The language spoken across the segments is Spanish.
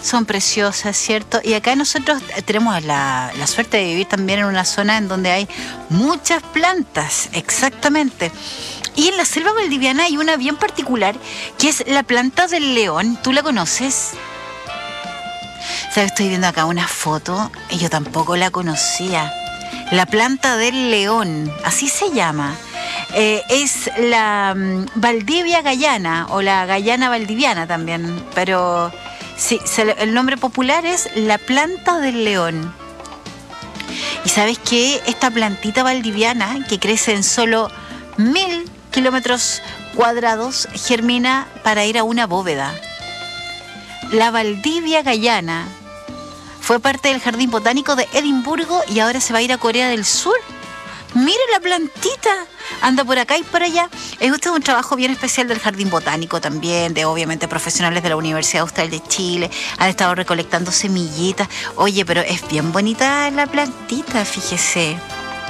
son preciosas, ¿cierto? Y acá nosotros tenemos la suerte de vivir también en una zona en donde hay muchas plantas, exactamente. Y en la selva valdiviana hay una bien particular, que es la planta del león. ¿Tú la conoces? ¿Sabes? Estoy viendo acá una foto y yo tampoco la conocía. La planta del león, así se llama. Es la Valdivia gayana o la gayana valdiviana también, pero sí, el nombre popular es la planta del león. Y sabes que esta plantita valdiviana, que crece en solo 1000 kilómetros cuadrados, germina para ir a una bóveda. La Valdivia gayana fue parte del Jardín Botánico de Edimburgo y ahora se va a ir a Corea del Sur. ¡Mira la plantita! Anda por acá y por allá. Este es un trabajo bien especial del Jardín Botánico también, de obviamente profesionales de la Universidad Austral de Chile. Han estado recolectando semillitas. Oye, pero es bien bonita la plantita, fíjese.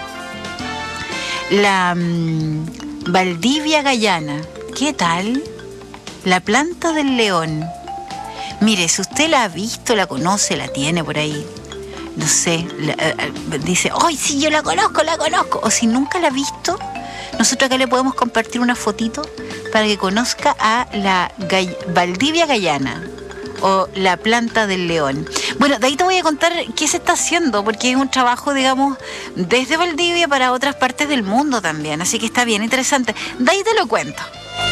La Valdivia gayana. ¿Qué tal? La planta del león. Mire, si usted la ha visto, la conoce, la tiene por ahí, no sé, dice, ¡ay, sí, yo la conozco! O si nunca la ha visto, nosotros acá le podemos compartir una fotito para que conozca a la Valdivia gayana o la planta del león. Bueno, de ahí te voy a contar qué se está haciendo, porque es un trabajo, digamos, desde Valdivia para otras partes del mundo también, así que está bien interesante. De ahí te lo cuento.